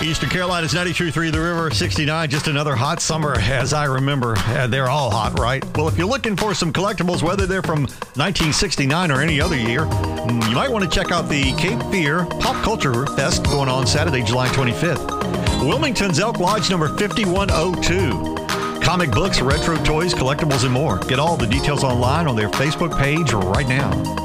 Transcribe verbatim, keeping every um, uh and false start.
Eastern Carolina's ninety-two point three The River, sixty-nine. Just another hot summer, as I remember. Uh, they're all hot, right? Well, if you're looking for some collectibles, whether they're from nineteen sixty-nine or any other year, you might want to check out the Cape Fear Pop Culture Fest going on Saturday, July twenty-fifth. Wilmington's Elk Lodge number fifty-one oh two. Comic books, retro toys, collectibles, and more. Get all the details online on their Facebook page right now.